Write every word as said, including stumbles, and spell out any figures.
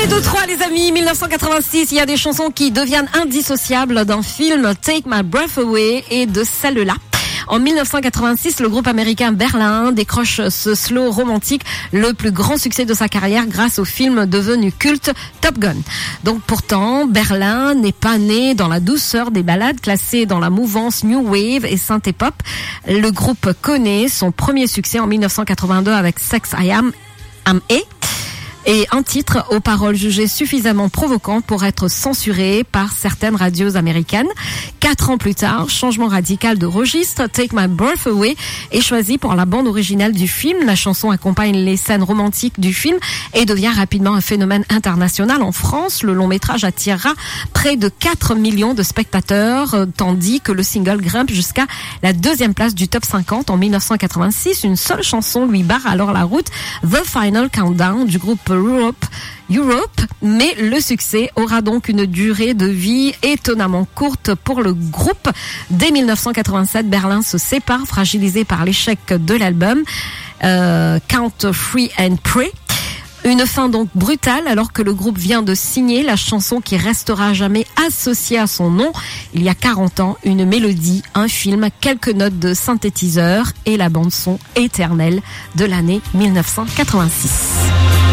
deux trois les amis, dix-neuf cent quatre-vingt-six, il y a des chansons qui deviennent indissociables d'un film, Take My Breath Away, et de celle-là. En dix-neuf cent quatre-vingt-six, le groupe américain Berlin décroche ce slow romantique, le plus grand succès de sa carrière grâce au film devenu culte Top Gun. Donc pourtant, Berlin n'est pas né dans la douceur des ballades classées dans la mouvance New Wave et synthé pop. Le groupe connaît son premier succès en dix-neuf cent quatre-vingt-deux avec Sex I Am, Am A. Et un titre aux paroles jugées suffisamment provocantes pour être censuré par certaines radios américaines. Quatre ans plus tard, changement radical de registre, Take My Breath Away est choisi pour la bande originale du film. La chanson accompagne les scènes romantiques du film et devient rapidement un phénomène international. En France, le long métrage attirera près de quatre millions de spectateurs, tandis que le single grimpe jusqu'à la deuxième place du top cinquante en dix-neuf cent quatre-vingt-six. Une seule chanson lui barre alors la route, The Final Countdown du groupe Europe, Europe, mais le succès aura donc une durée de vie étonnamment courte pour le groupe. Dès dix-neuf cent quatre-vingt-sept, Berlin se sépare, fragilisé par l'échec de l'album euh, Count Free and Pray. Une fin donc brutale alors que le groupe vient de signer la chanson qui restera jamais associée à son nom. Il y a quarante ans, une mélodie, un film, quelques notes de synthétiseur et la bande son éternelle de l'année dix-neuf cent quatre-vingt-six.